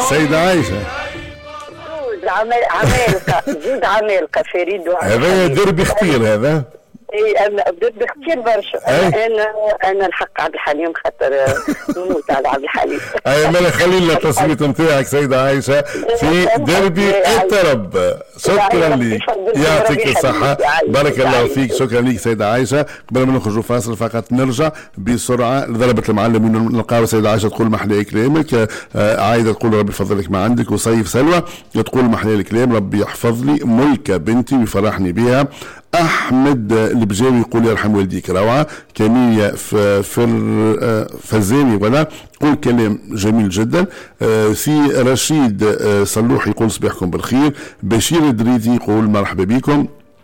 سيدة عايشة. زيد عمالقة فريد. هذا دربي خطير هذا. اي انا دربي خطير برشا. انا الحق عبد الحليم خاطر نموت على عبد الحليم. اي مالا خلي لنا التصويت نتاعك سيدة عايشة في دربي الطرب. شكرا لك يعطيك الصحة بارك الله فيك. شكرا لك سيدة عايشة. قبل ما نخرجوا فاصل فقط نرجع بسرعة لضربة المعلم نلقاو سيدة عايشة تقول محلى كلامك. عايدة تقول ربي يفضلك ما عندك. وصيف سلوى تقول محلى الكلام ربي يحفظ لي ملكة بنتي ويفرحني بها. احمد البجاوي يقول يرحم والديك روعه. كمية فزاني ولا قول كلام جميل جدا. سي رشيد صلوح يقول صباحكم بالخير. بشير الدريدي يقول مرحبا بكم.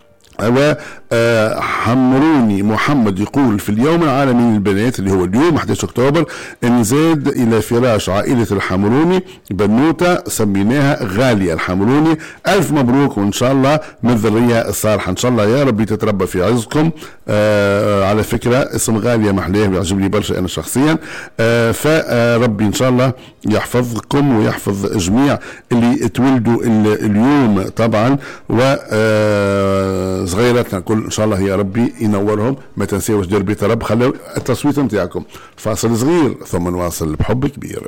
حمروني محمد يقول في اليوم العالمي للبنات اللي هو اليوم 11 اكتوبر نزاد الى فراش عائلة الحمروني بنوتة سميناها غالية الحمروني. الف مبروك وان شاء الله من ذرية الصالحة ان شاء الله يا ربي تتربى في عزكم. على فكرة اسم غالية محلاه يعجبني برشا انا شخصيا. فربي ان شاء الله يحفظكم ويحفظ جميع اللي تولدوا اليوم طبعا. و صغيراتنا كل ان شاء الله يا ربي ينورهم. ما تنسيوش دربي طرب. خلوا التصويت نتاعكم. فاصل صغير ثم نواصل بحب كبير.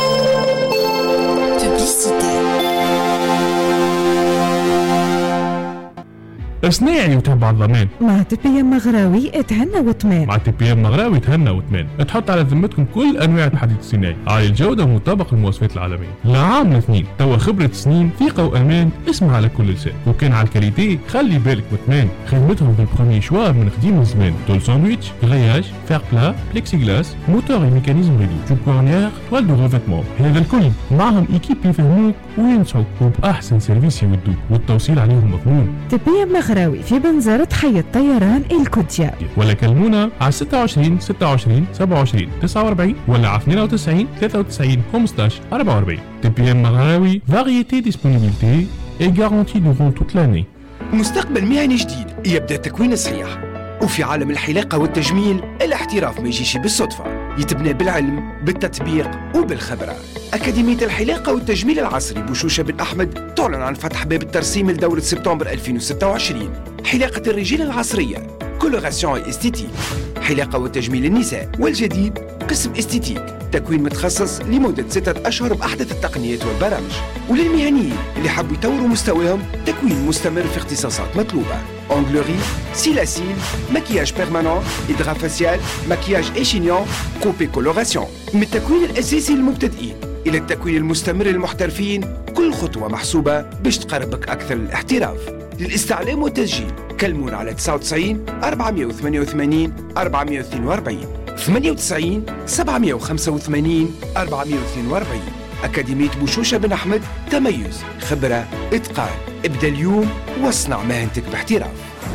صناعي وتبع الضمان مع تي بي ام مغراوي تهنى وطمان. مع تي بي ام مغراوي تهنى وطمان. تحط على ذمتكم كل انواع الحديد الصناعي عالي الجوده ومطابق للمواصفات العالميه. لعام الاثنين توا خبره سنين ثقه وامان. اسمع على كل لسان. وكان على الكاليتي خلي بالك وطمان. خدمتهم بالبرومي شوار من قديم الزمان. طول ساندويتش غرياج فير بلا بليكسي غلاس موتور ميكانيزم ريدو جوب كورنيير توال دو ريفيتمون. هذا الكل معهم ايكيب يفهموك وينصحوك وباحسن سيرفيس يودوك والتوصيل عليهم مضمون. تي بي ام مغراوي في بنزرة حي الطيران الكوتيا. ولا كلمونا على 26 26 27 49 ولا على 92 93 15 44. تي بي ام مغراوي فاريتي ديسبونيبيليتي اي غارونتي دورون توت لاني. مستقبل مهني جديد يبدأ التكوين الصحيح. وفي عالم الحلاقة والتجميل الاحتراف ما يجيش بالصدفة. يتبنى بالعلم بالتطبيق وبالخبرة. أكاديمية الحلاقة والتجميل العصري بوشوشة بن أحمد تعلن عن فتح باب الترسيم لدورة سبتمبر 2026. حلاقة الرجال العصرية كولوراسيون استيتيك. حلاقة وتجميل النساء والجديد قسم استيتيك. تكوين متخصص لمدة 6 أشهر بأحدث التقنيات والبرامج. وللمهنيين اللي حبوا يطوروا مستواهم تكوين مستمر في اختصاصات مطلوبة. أونغلوري، سيلاسيل، مكياج بيرمانون، إدغام فاسيال، مكياج إيشينيون، كوبي كولوراسيون. من التكوين الأساسي للمبتدئين إلى التكوين المستمر للمحترفين كل خطوة محسوبة باش تقربك أكثر للاحتراف. للاستعلام والتسجيل كلمونا على 99 488 442 98 785 442. أكاديمية بوشوشة بن أحمد. تميز خبرة إتقان. ابدأ اليوم واصنع مهنتك باحتراف.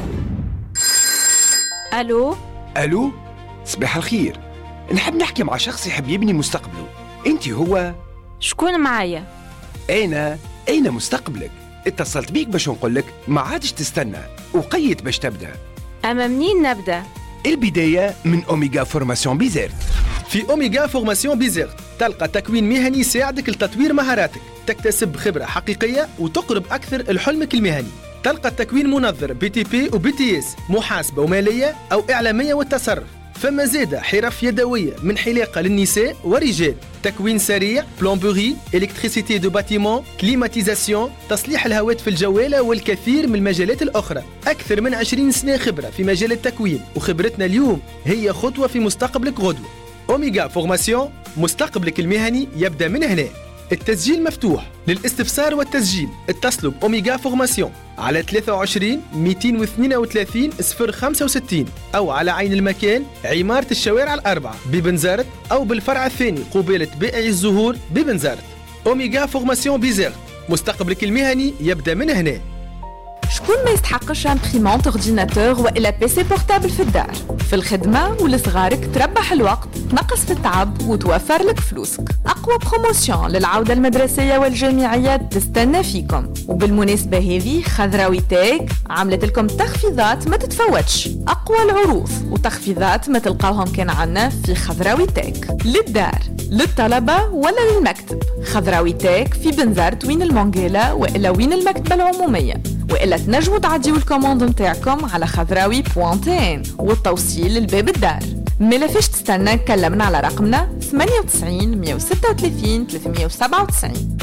ألو صباح الخير. نحب نحكي مع شخص يحب يبني مستقبله. أنت هو شكون معايا؟ أين مستقبلك؟ اتصلت بيك باش نقولك ما عادش تستنى وقيت باش تبدأ. أما منين نبدأ؟ البداية من أوميغا فورماسيون بيزيرت. في أوميغا فورماسيون بيزيرت تلقى تكوين مهني يساعدك لتطوير مهاراتك، تكتسب خبرة حقيقية وتقرب أكثر لحلمك المهني. تلقى التكوين منظر بي تي بي وبي تي اس، محاسبة ومالية أو إعلامية والتصرف. فما زادة حرف يدوية من حلاقة للنساء ورجال، تكوين سريع، بلومبوري، إلكتريسيتي دو باتيمون، كليماتيزاسيون، تصليح الهواتف الجوالة والكثير من المجالات الأخرى. أكثر من 20 سنة خبرة في مجال التكوين، وخبرتنا اليوم هي خطوة في مستقبلك غدوة. أوميغا فورماسيون، مستقبلك المهني يبدأ من هنا. التسجيل مفتوح. للاستفسار والتسجيل اتصلوا بأوميغا فورماسيون على 23 232 065 أو على عين المكان عمارة الشوارع الأربعة ببنزرت، أو بالفرع الثاني قبالة بائع الزهور ببنزرت. أوميغا فورماسيون بيزيرت، مستقبلك المهني يبدأ من هنا. شكون ما يستحقش امبريمونت اورديناتور والا بيسي بورتابل في الدار؟ في الخدمة ولصغارك تربح الوقت، تنقص في التعب وتوفر لك فلوسك. أقوى بروموسيون للعودة المدرسية والجامعيات تستنى فيكم. وبالمناسبة هذه خضراوي تاك عملت لكم تخفيضات ما تتفوتش، أقوى العروض وتخفيضات ما تلقاوهم كان عنا في خضراوي تاك، للدار للطلبة ولا للمكتب. خضراوي تاك في بنزرت وين المونجيلا وإلا وين المكتبة العمومية، وإلا تنجموا تعديوا الكوموند متاعكم على خضراوي.tn والتوصيل للباب الدار. ملا فيش تستنى، كلمنا على رقمنا 98 136 397.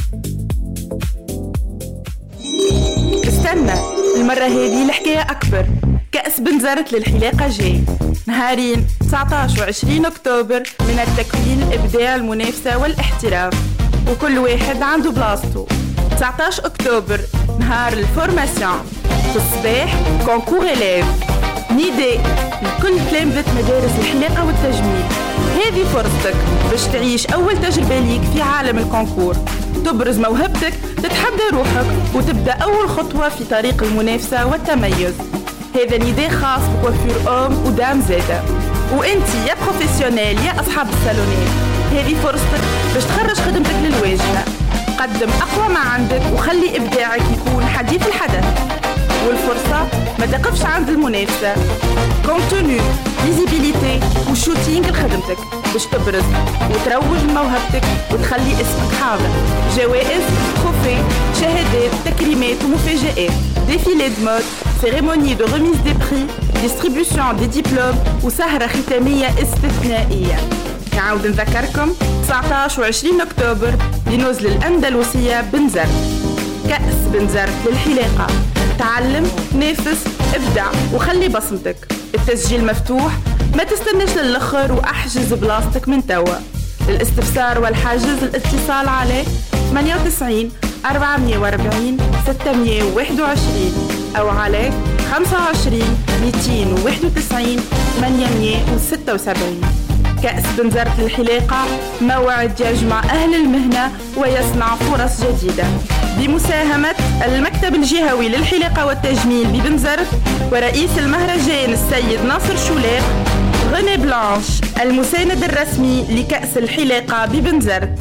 استنى، المرة هذه الحكاية أكبر. كأس بنزرت للحلاقة جاي نهارين 19 و20 أكتوبر من التكوين، الإبداع، المنافسة والاحتراف، وكل واحد عنده بلاصته. 19 أكتوبر نهار الفورماسيون، في الصباح كونكور إليف، نداء لكل تلامذة مدارس الحلاقة والتجميل. هذه فرصتك باش تعيش أول تجربة ليك في عالم الكونكور، تبرز موهبتك، تتحدى روحك، وتبدأ أول خطوة في طريق المنافسة والتميز. هذا نداء خاص بكوافير أم ودام زادة، وانتي يا بروفيسيونيل يا أصحاب الصالونات، هذه فرصتك باش تخرج خدمتك للواجهة. قدم أقوى ما عندك وخلي إبداعك يكون حديث الحدث، والفرصة ما تقفش عند المنافسة. كونتوني، فيزيبيليتي وشوتينج لخدمتك باش تبرز وتروج لموهبتك وتخلي اسمك حاضر. جوائز، تروفي، شهادات، تكريمات ومفاجآت، ديفيلي دو مود، سيريموني دو ريميز دي بري، ديستريبيوشن دي ديبلوم وسهرة ختامية استثنائية. نعاود نذكركم 19 و20 أكتوبر لنزل الأندلسية بنزرت. كأس بنزرت للحلاقة، تعلم، نافس، ابدع وخلي بصمتك. التسجيل مفتوح، ما تستناش للآخر واحجز بلاصتك من توا. للاستفسار والحجز الاتصال على 98 440 621 أو على 25 291 876. كأس بنزرت للحلاقة موعد يجمع أهل المهنة ويصنع فرص جديدة، بمساهمة المكتب الجهوي للحلاقة والتجميل ببنزرت ورئيس المهرجان السيد ناصر شولاق. غني بلانش المساند الرسمي لكأس الحلاقة ببنزرت.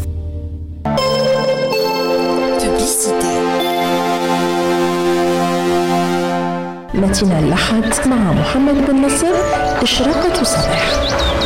ماتينال الأحد مع محمد بن نصر، إشراقة صباح.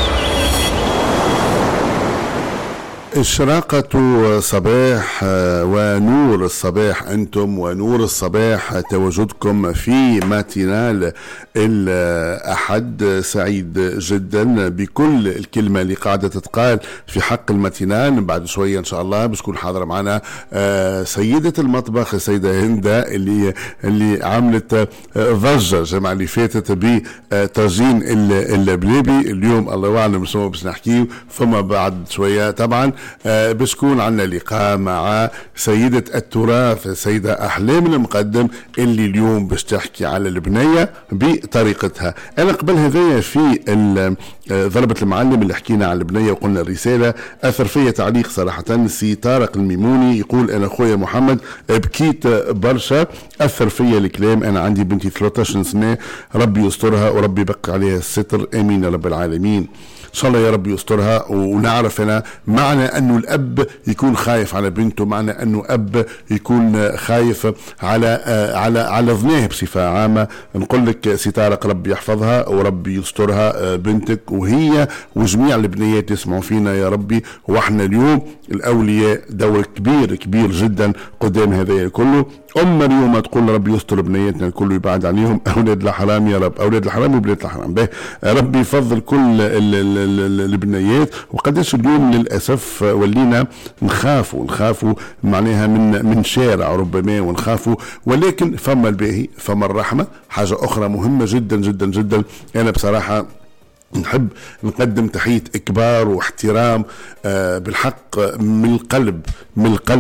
إشراقة صباح ونور الصباح، أنتم ونور الصباح تواجدكم في ماتينال الأحد. سعيد جدا بكل الكلمة اللي قاعدة تتقال في حق الماتينال. بعد شوية إن شاء الله بتكون حاضرة معنا سيدة المطبخ السيدة هندة اللي عملت ضجة الجمعة اللي فاتت بطاجين البليبي. اليوم الله أعلم شو باش نحكيه، ثم بعد شوية طبعا بتكون عنا لقاء مع سيدة التراث سيدة أحلام المقدم اللي اليوم باش تحكي على البنية بطريقتها. أنا قبل هذايا في ضربة المعلم اللي حكينا على البنية وقلنا الرسالة، أثر فيا تعليق صراحة. سي طارق الميموني يقول أنا أخويا محمد بكيت برشا، أثر فيا الكلام. أنا عندي بنتي 13 سنة، ربي يسترها وربي يبقى عليها الستر، آمين يا رب العالمين. إن شاء الله يا رب يسترها. ونعرف أنا معنى أنه الأب يكون خايف على بنته، معنى أنه أب يكون خايف على ظناه بصفة عامة. نقول لك سي طارق ربي يحفظها وربي يسترها بنتك، وهي وجميع البنيات يسمعوا فينا يا ربي. وإحنا اليوم الأولياء دور كبير كبير جدا قدام هذا كله. اليوم تقول ربي يستر بنياتنا الكل يبعد عليهم أولاد الحرام يا رب، أولاد الحرام وبنات الحرام. به ربي يفضل كل البنيات. وقداش اليوم للأسف ولينا نخافوا معناها من شارع ربما، ونخافوا، ولكن فما الباهي فما الرحمة. حاجة أخرى مهمة جدا جدا جدا، أنا بصراحة نحب نقدم تحية إكبار واحترام بالحق من القلب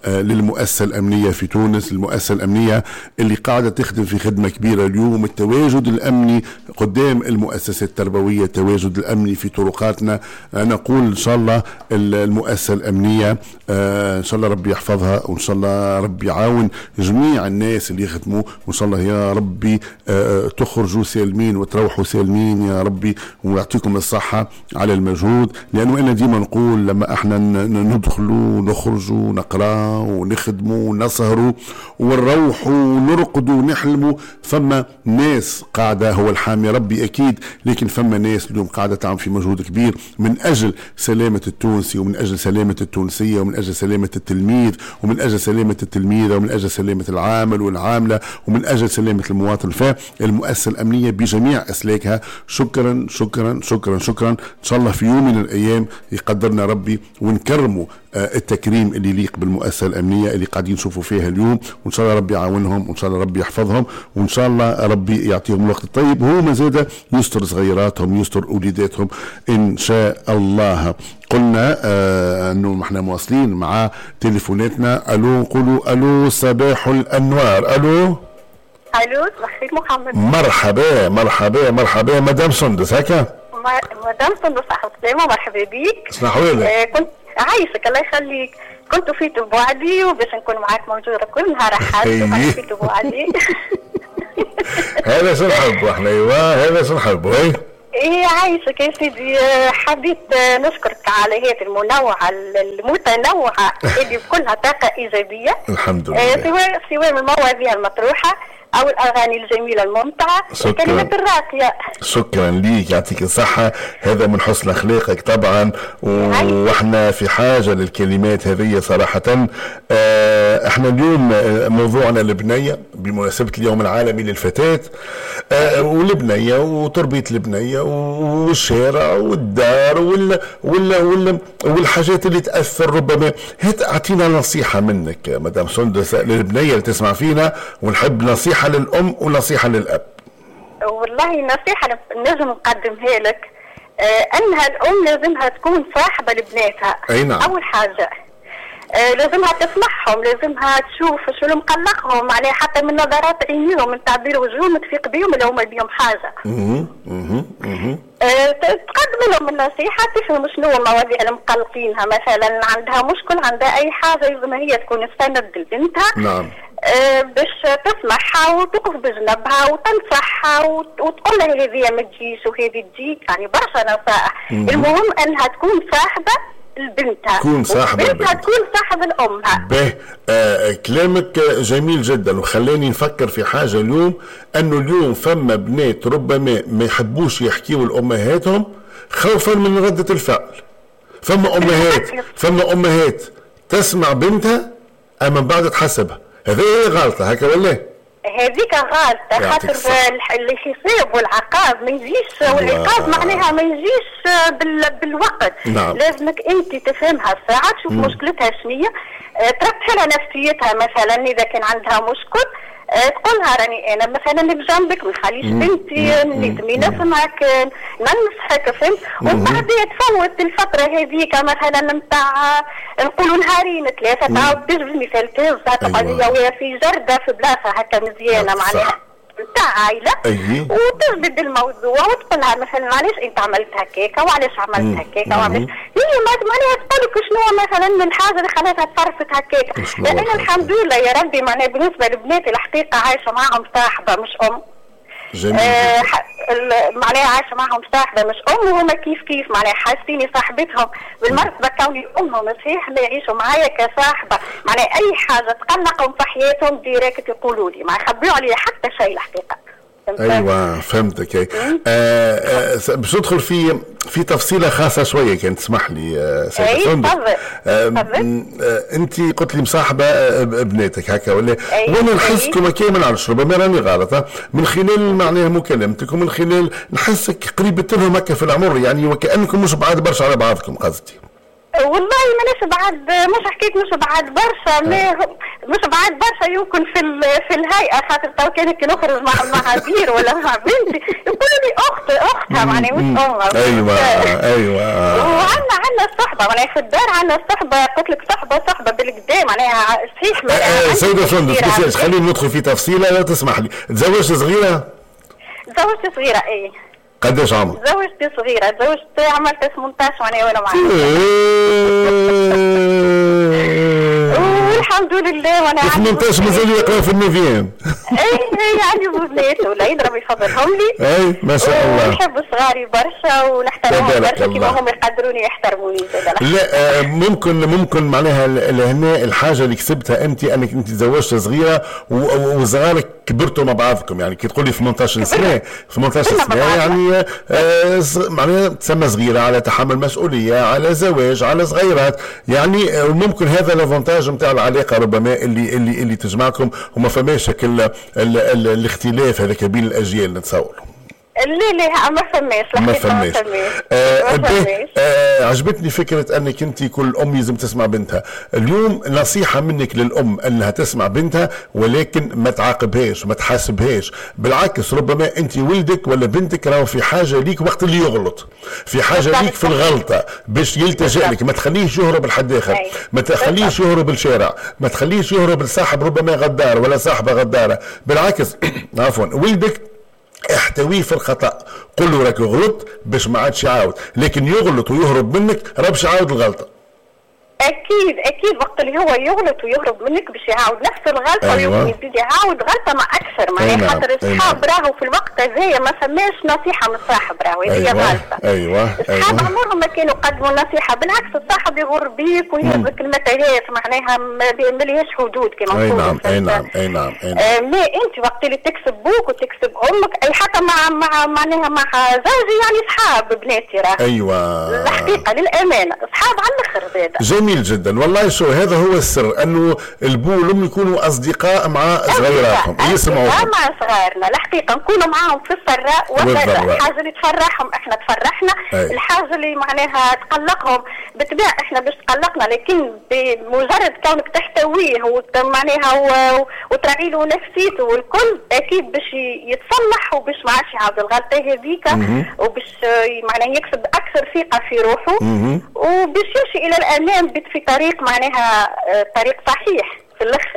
للمؤسسة الأمنية في تونس، المؤسسة الأمنية اللي قاعدة تخدم في خدمة كبيرة اليوم. التواجد الأمني قدام المؤسسة التربوية، التواجد الأمني في طرقاتنا. نقول إن شاء الله المؤسسة الأمنية إن شاء الله ربي يحفظها، وإن شاء الله ربي يعاون جميع الناس اللي يخدموا، وإن شاء الله يا ربي تخرجوا سالمين وتروحوا سالمين يا ربي، ويعطيكم الصحة على المجهود. لأنه أنا ديما نقول لما احنا ندخلوا ونخرجوا نقرأ ونخدموا ونسهروا ونروحوا ونرقدوا ونحلموا، فما ناس قاعدة، هو الحامي ربي أكيد، لكن فما ناس اليوم قاعدة تعمل في مجهود كبير من أجل سلامة التونسي، ومن أجل سلامة التونسية، ومن أجل سلامة التلميذ، ومن أجل سلامة التلميذة، ومن أجل سلامة العامل والعاملة، ومن أجل سلامة المواطن. فالمؤسسة الأمنية بجميع أسلاكها شكرا شكرا شكرا شكرا. إن شاء الله في يوم من الأيام يقدرنا ربي ونكرموا التكريم اللي يليق بالمؤسسة الأمنية اللي قاعدين نشوفوا فيها اليوم، وإن شاء الله ربي يعاونهم، وإن شاء الله ربي يحفظهم، وإن شاء الله ربي يعطيهم الوقت الطيب، هو مازال يستر صغيراتهم، يستر أولاداتهم إن شاء الله. قلنا أنه احنا مواصلين مع تليفوناتنا. ألو، نقولوا ألو صباح الأنوار. ألو صباح الخير محمد. مرحبا مرحبا مرحبا مدام سندس. هكا مدام سندس، صحة وسلامة، مرحبا بك. اسمحوا لي. كنت عايشك الله يخليك، كنت فيت بوعدي وباش نكون معاك موجودة كل نهار أحد، فيت بوعدي. هذا سنحبه احنا، ايوه هذا سنحبه. ايه عايشك يا سيدي. حبيت نشكرك على هذه المنوعة المتنوعة اللي كلها طاقة إيجابية. الحمد لله. سواء من المواضيع المطروحة أو الأغاني الجميلة الممتعة، الكلمات الراقية. شكرا ليك، يعطيك الصحة، هذا من حسن أخلاقك طبعا، وإحنا في حاجة للكلمات هذه صراحة. إحنا اليوم موضوعنا البنية بمناسبة اليوم العالمي للفتاة، والبنية وتربية البنية والشارع والدار والحاجات اللي تأثر ربما. أعطينا نصيحة منك مدام سندس للبنية اللي تسمع فينا، ونحب نصيحة للأم ونصيحة للأب. والله نصيحة نجم نقدمها لك، أنها الأم لازمها تكون صاحبة لبناتها. أي نعم. أول حاجة لازمها تسمعهم، لازمها تشوف شو اللي مقلقهم، معناها حتى من نظرات عينيهم، من تعبير وجههم، تفيق بيهم لو ما بيهم حاجة. تقدم لهم النصيحة، تفهم شنو المواضيع اللي مقلقينها، مثلا عندها مشكل، عندها أي حاجة، لازم هي تكون السند لبنتها. نعم. باش تسمعها وتقف بجنبها وتنصحها وتقول لها هذه ما تجيش وهذه تجيك، يعني برشا نصائح. المهم انها تكون صاحبه لبنتها، تكون صاحبه بنتها، تكون صاحبه لامها. كلامك جميل جدا، وخلاني نفكر في حاجه اليوم، انه اليوم فما بنات ربما ما يحبوش يحكيوا لامهاتهم خوفا من رده الفعل. فما امهات تسمع بنتها اما بعد تحسبها. هذه غلطة، هكا ولا؟ هذيك غلطة، خاطر الحساب والعقاب ما يجيش، والعقاب معناها ما يجيش بالوقت. نعم. لازمك انت تفهمها الساعة، تشوف مشكلتها شنية، ترتب لها نفسيتها. مثلا اذا كان عندها مشكل تقولها راني انا مثلا بجنبك، ما نخليش بنتي نلزمني نفهمك ننصحك، فهمت؟ ومن بعد تفوت الفتره هذيك مثلا نتاع نقولوا نهارين ثلاثه، تعاود تجيب المثال تهز تقعدي في جرده في بلاصه هكا مزيانه معناها نتاع عائله، وتجبد الموضوع وتقولها مثلا علاش انت عملت هكاكا وعلاش عملت هكاكا وعلاش هي معناها تقولك شنو مثلا من الحاجه اللي خلاتها تصرفت هكاكا. لان الحمد لله يا ربي معناها بالنسبه لبناتي الحقيقه عايشه معهم صاحبه مش ام. معناها عايشه معهم صاحبه مش ام، وهما كيف معناها حاسين صاحبتهم بالمرتبه كوني امهم صحيح ما يعيشوا معايا كصاحبه، معناها اي حاجه تقلقهم في حياتهم ديريكت يقولوا لي، ما يخبيوا علي حتى شيء الحقيقه. ايوه فهمتك. باش ندخل في تفصيله خاصه شويه، كان تسمح لي سيدة سندس. انت قلت لي مصاحبه بناتك هكا ولا؟ وانا نحسكم كي ما نعرفش، ربما راني غلطه، من خلال معناها مكالمتك ومن خلال نحسك قريبه لهم هكا في العمر، يعني وكانكم مش بعاد برشا على بعضكم. قصدي والله ماناش بعد، مش حكيت مش بعد برشا، مش بعد برشا يمكن في الهيئه، خاطر تو كانت نخرج مع بير ولا مع بنتي يقولوا لي اختها معناها مش امها. ايوه وعندنا الصحبه معناها في الدار، عندنا الصحبه قلت لك صحبه بالكدا معناها صحيح. سيدة سندس خلينا ندخل في تفصيله لا تسمح لي. تزوجت صغيره؟ تزوجت صغيره. اي قداش عمرك؟ تزوجت صغيره، تزوجت عملت 18 معناها وانا معاك. الحمد لله. وانا 18 مازال يقرا في النوفيام. اي يعني بنات ولاد ربي يفضلهم لي. اي ما شاء الله. ونحب صغاري برشا ونحترمهم برشا كيما هم يقدروني ويحترموني. لا ممكن معناها لهنا الحاجه اللي كسبتها انت انك انت تزوجت صغيره وصغارك كبرتوا مع بعضكم، يعني كي تقولي 18 سنه 18 سنه يعني معناها تسمى صغيره على تحمل مسؤوليه على زواج على صغيرات، يعني ممكن هذا الافونتاج نتاع العلاقه ربما اللي تجمعكم وما فماش الاختلاف هذاك بين الاجيال نتصور. لا ما فماش. عجبتني فكرة انك انت كل ام لازم تسمع بنتها. اليوم نصيحة منك للام انها تسمع بنتها ولكن ما تعاقبهاش ما تحاسبهاش، بالعكس ربما انت ولدك ولا بنتك راهو في حاجة ليك وقت اللي يغلط، في حاجة ليك في الغلطة باش يلتجئ لك، ما تخليش يهرب لحد اخر، ما تخليش يهرب الشارع، ما تخليش يهرب لصاحب ربما غدار ولا صاحبة غدارة، بالعكس عفوا ولدك احتويه في الخطأ، قل له راك غلط باش ما عادش يعاود، لكن يغلط ويهرب منك راه باش يعاود الغلطه. اكيد وقت اللي هو يغلط ويهرب منك باش يعاود نفس الغلطه. أيوة. ويزيد يعاود غلطه ما اكثر معناها. خاطر الصحاب راهو في الوقت هذايا ما فماش نصيحه من الصاحب راهو هي غلطه. ايوه الصحاب عمرهم ما كانوا قدموا النصيحه، بالعكس الصاحب يغر بيك ويهز كلمتين معناها ما لهاش حدود كما نقولوا. اي نعم ما انت وقت اللي تكسب بوك وتكسب امك اي حتى مع معناها مع زوجي يعني صحاب بناتي راه. ايوه الحقيقه للامانه صحاب على الاخر زاده. جميل جدا والله. شو هذا هو السر، انه البو والام يكونوا اصدقاء مع صغيراتهم يسمعوا مع صغارنا. الحقيقه نكونوا معاهم في السراء والضراء، الحاجه اللي تفرحهم احنا تفرحنا. الحاجه اللي معناها تقلقهم بالطبيعه احنا باش تقلقنا، لكن بمجرد كونك تحتويه معناها وتراعي له نفسيته والكل اكيد باش يتصلح وباش ما عادش يعاود الغلطه هذيك، وباش معناها يكسب اكثر ثقه في روحه وباش يمشي الى الامام في طريق معناها طريق صحيح في الاخر.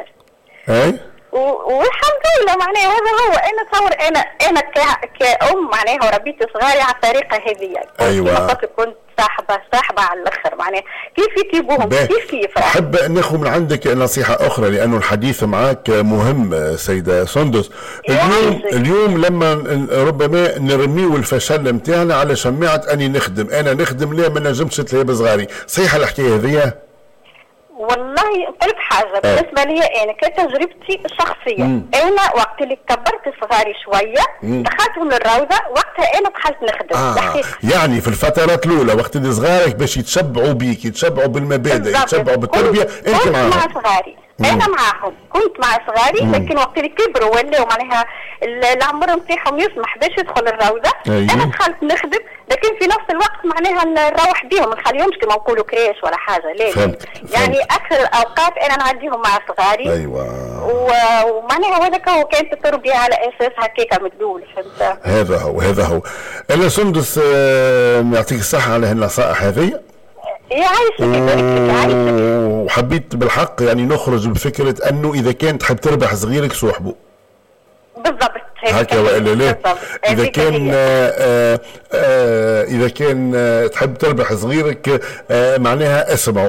والحمد لله معناها هذا هو. انا تصور انا كأم معناها وربيت صغاري على الطريقه هذه. ايوه كنت صاحبه على الاخر معناها كيف يجيبوهم كيف يفرحوا. احب ناخذ من عندك نصيحه اخرى لانه الحديث معك مهم سيده سندس. اليوم لما ربما نرميو الفشل نتاعنا على شماعه اني نخدم ليه ما نجمش نتلاقى بصغاري، صحيح الحكايه هذه؟ والله قلت حاجه بالنسبه لي انا كتجربتي الشخصيه. انا وقت اللي كبرت صغاري شويه دخلتهم للروضه وقتها انا دخلت نخدم. يعني في الفترات الاولى وقت اللي صغارك باش يتشبعوا بيك يتشبعوا بالمبادئ يتشبعوا بالتربيه انت معاهم. مع صغاري انا معاهم كنت مع صغاري لكن وقت اللي كبروا ولاو معناها العمر نتاعهم يسمح باش يدخل الروضه. انا دخلت نخدم لكن في نفس الوقت معناها نروح بيهم ما نخليهمش كما نقولوا كريش ولا حاجه. لا يعني اكثر الاوقات انا نعديهم مع صغاري. ايوه ومعناها هذاك هو كانت التربيه على اساس هكاك من الاول. فهمت؟ هذا هو. انا سندس يعطيك الصحه على هالنصائح هذه. يعيشك وحبيت بالحق يعني نخرج بفكره انه اذا كان تحب تربح صغيرك صوحبه. بالضبط هكا والا لا. اذا كان تحب تربح صغيرك معناها اسمعوا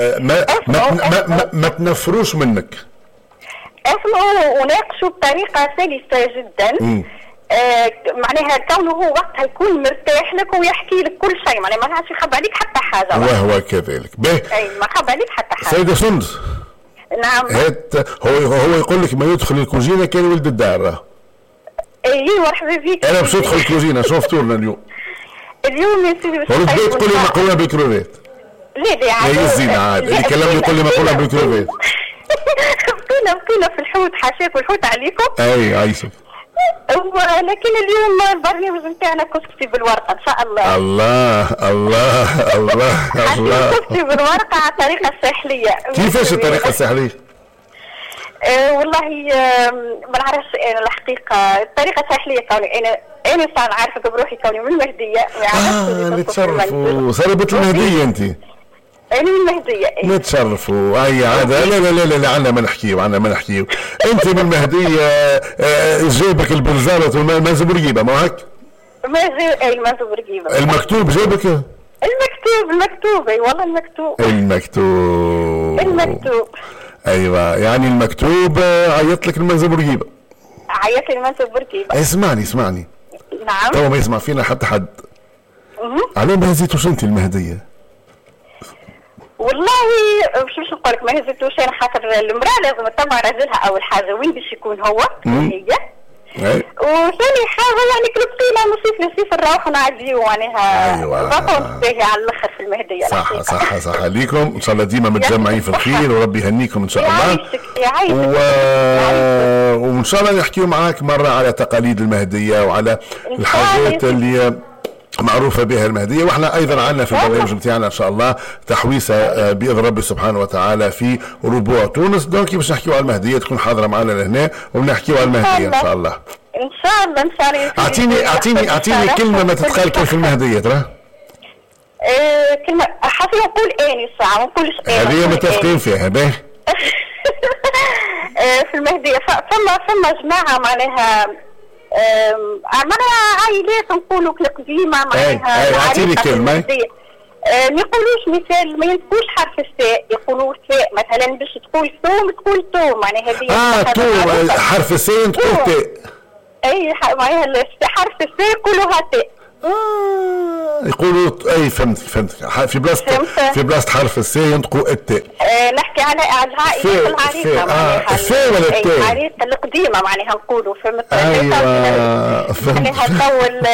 ما تنفروش منك. اسمعوا وناقشوا بطريقه سلسه جدا. معناها كونه هو وقتها يكون مرتاح لك ويحكي لك كل شيء معناها ما عادش يخبى عليك حتى حاجه. وهو كذلك. اي ما خبى عليك حتى حاجه. سيدة سندس. نعم. هو يقول لك ما يدخل الكوزينه كان ولد الدار. ايوه مرحبا بك. انا باش ندخل الكوزينه شو فطورنا اليوم يا سيدي باش تقول لي مقوله بالكروفيت. لا عادي. هي الزينه عاد اللي كلمني يقول لي مقوله بالكروفيت. بقينا في الحوت حاشاك والحوت عليكم. اي عايشك. لكن اليوم البرنامج نتاعنا كتبتي بالورقه ان شاء الله. الله كتبتي بالورقه على الطريقه الساحليه. كيفاش الطريقه الساحليه؟ والله ما نعرفش انا الحقيقه الطريقه الساحليه كوني انا صار عارفه بروحي كوني من المهديه. نتشرفوا صربت المهديه انت. انا من المهديه. نتشرفوا اي عاده. لا عنا ما نحكيو انت من المهديه. جيبك البرزالة والمازو برقيبه ما هيك؟ المازو برقيبه. المكتوب جيبك؟ المكتوب اي والله المكتوب. ايوه يعني المكتوب عيط لك المازو برقيبه. عيط لي المازو برقيبه. اسمعني. نعم. تو ما يسمع فينا حد. على ما هزيتوش انت المهديه؟ والله مش نقول لك ما هزيتوش انا خاطر المراه لازم تتبع راجلها اول حاجه وين باش يكون هو هي. وثاني حاجه يعني كلبتينا ماشي في الروح ونعديو معناها بطل باهي على الاخر في المهديه. صح عليكم ان شاء الله ديما متجمعين في الخير وربي يهنيكم ان شاء الله. يعيشك. وان شاء الله نحكيو معاك مره على تقاليد المهديه وعلى الحاجات اللي معروفة بها المهدية. واحنا ايضا عنا في البرنامج بتاعنا ان شاء الله تحويسة باذن ربي سبحانه وتعالى في ربوع تونس. دونك باش نحكيو على المهدية تكون حاضرة معنا لهنا وبنحكيو على المهدية ان شاء الله. ان شاء الله. اعطيني كلمة ما تتقال كيف المهدية ترى. كلمة حسب نقول اني الساعة ما نقولش هذه متفقين فيها باهي. في المهدية ثم جماعة معناها عائلات نقولوا قديمة معناها. اعطيني كلمة. ما يقولوش مثال ما ينطقوش حرف الساء يقولوا ساء مثلا باش تقول ثوم تقول توم معناها هذه توم حرف الساء تقول تاء. اي معناها حرف الساء يقولوها تاء. يقولوا اي فهمت في بلاصه حرف الساء ينطقوا التاء. نحكي على عائلة العريقة معناها الساء ولا التاء؟ العريقة القديمة معناها نقولوا فهمت. معناها طول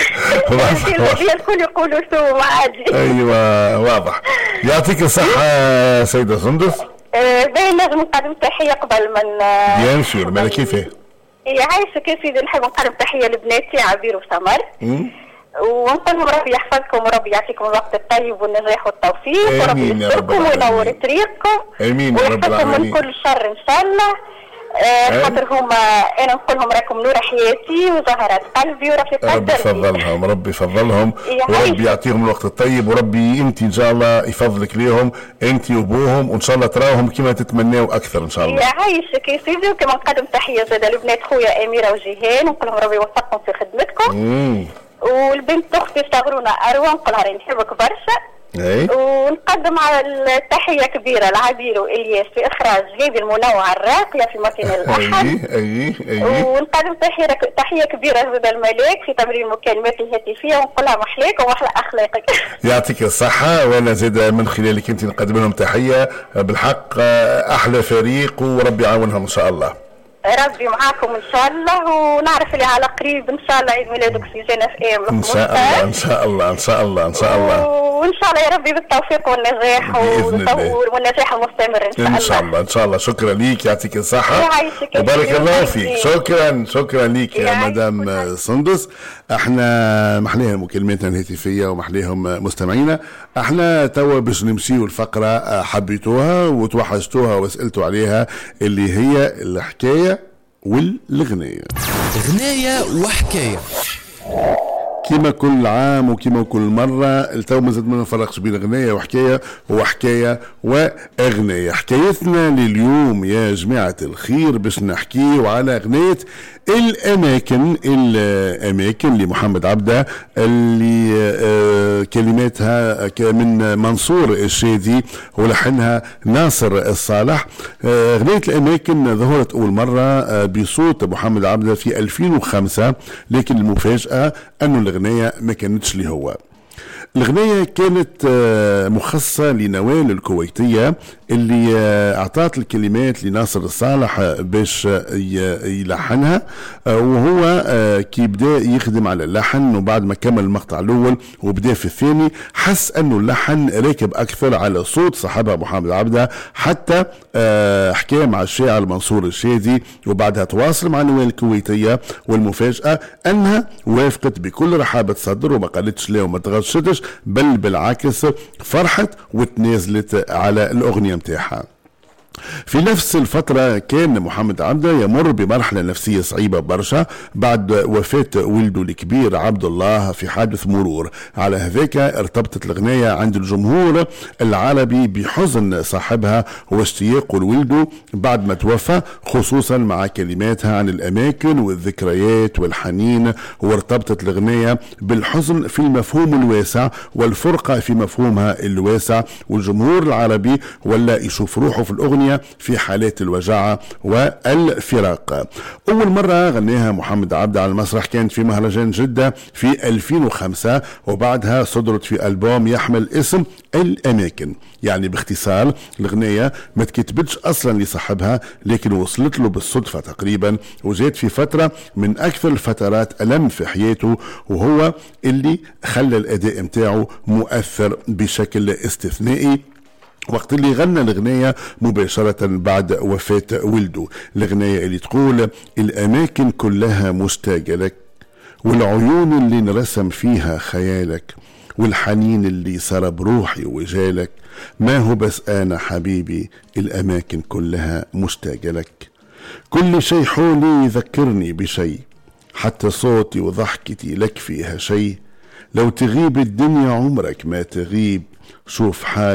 الكل يقولوا ثوم عادي. ايوه واضح. يعطيك الصحة سيدة سندس. باين لازم نقدم تحية قبل من بيان سور مالا كيفاه؟ يعيشك يا سيدي. نحب نقدم تحية لبناتي عبير وسمر ونقول لهم ربي يحفظكم وربي يعطيكم الوقت الطيب والنجاح والتوفيق وربي يستركم وينور طريقكم ويحفظكم من كل شر ان شاء الله. خاطر هما انا نقول لهم راكم نور حياتي وزهرة قلبي ورفيق دربي. ربي يفضلهم وربي يعطيهم الوقت الطيب وربي انت ان شاء الله يفضلك ليهم انت وابوهم وان شاء الله تراهم كما تتمناوا اكثر ان شاء الله. يعيشك يا سيدي. وكما نقدم تحيه زاده لبنات خويا اميره وجيهان ونقول لهم ربي يوفقكم في خدمتكم. والبنت اختي صغرونا اروى نقول لها نحبك برشا. ونقدم على التحيه كبيره لعبير والياس في اخراج هذه المنوعه الراقيه في مكان الاحد. ونقدم تحيه كبيره زاده الملاك في تمرين المكالمات الهاتفيه ونقول لها محلاك ومحلى اخلاقك. يعطيك الصحه. وانا زاد من خلالك انت نقدم لهم تحيه بالحق احلى فريق وربي يعاونهم ان شاء الله. ربي معاكم ان شاء الله ونعرف اللي على قريب ان شاء الله عيد ميلادك في جنة في ام ان شاء الله ان شاء الله ان شاء الله ان شاء الله وان شاء الله يا ربي بالتوفيق والنجاح والنجاح المستمر ان شاء الله. ان شاء الله ان شاء الله. شكرا ليك يعطيك الصحة وبارك الله فيك. شكرا ليك يا مدام سندس. احنا محليها مكالماتنا الهاتفية ومحليهم مستمعينا. احنا توا باش نمشيو الفقرة حبيتوها وتوحشتوها وسألتوا عليها اللي هي الحكاية والغنية. غناية وحكاية كما كل عام وكما كل مرة التو مازال ما نفرقش بين غناية وحكاية وحكاية وأغنية. حكايتنا لليوم يا جماعة الخير باش نحكيه على غناية الأماكن لمحمد عبده اللي كلماتها من منصور الشادي ولحنها ناصر الصالح. غناية الأماكن ظهرت أول مرة بصوت محمد عبده في 2005 لكن المفاجأة أنه الغناية ما كانتش لي هو. الغناية كانت مخصصة لنوال الكويتية اللي أعطت الكلمات لناصر الصالح باش يلحنها وهو كي بدأ يخدم على اللحن وبعد ما كمل المقطع الأول وبدأ في الثاني حس أنه اللحن راكب أكثر على صوت صاحبها محمد عبده حتى حكى مع الشاعر منصور الشادي وبعدها تواصل مع نوال الكويتية والمفاجأة أنها وافقت بكل رحابة صدر وما قالتش لا وما تغشتش بل بالعكس فرحت وتنازلت على الأغنية متاعها. في نفس الفترة كان محمد عبده يمر بمرحلة نفسية صعيبة برشا بعد وفاة ولده الكبير عبد الله في حادث مرور. على هذاك ارتبطت الغناية عند الجمهور العربي بحزن صاحبها واشتياقه لولده بعد ما توفى، خصوصا مع كلماتها عن الأماكن والذكريات والحنين. وارتبطت الغناية بالحزن في المفهوم الواسع والفرقة في مفهومها الواسع، والجمهور العربي ولا يشوف روحه في الأغنية في حالات الوجاعة والفراق. أول مرة غناها محمد عبده على المسرح كانت في مهرجان جدة في 2005، وبعدها صدرت في ألبوم يحمل اسم الأماكن. يعني باختصار الغنية ما تكتبتش أصلا لصاحبها، لكن وصلت له بالصدفة تقريبا، وجات في فترة من أكثر الفترات ألم في حياته، وهو اللي خلى الأداء متاعه مؤثر بشكل استثنائي وقت اللي غنى الغنية مباشرة بعد وفاة ولده. الغنية اللي تقول: الأماكن كلها مشتاقة لك، والعيون اللي نرسم فيها خيالك، والحنين اللي سرب روحي وجالك، ما هو بس أنا حبيبي، الأماكن كلها مشتاقة لك. كل شيء حولي يذكرني بشيء، حتى صوتي وضحكتي لك فيها شيء. لو تغيب الدنيا عمرك ما تغيب، شوف حالك